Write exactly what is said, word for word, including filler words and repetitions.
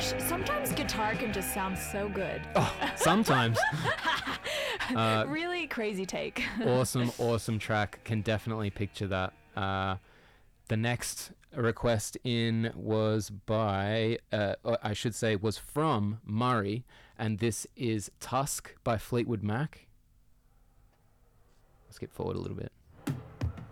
gosh, sometimes guitar can just sound so good. Oh, sometimes. uh, really crazy take. awesome, awesome track. Can definitely picture that. Uh, the next request in was by, uh, I should say, was from Murray, and this is Tusk by Fleetwood Mac. Skip forward a little bit.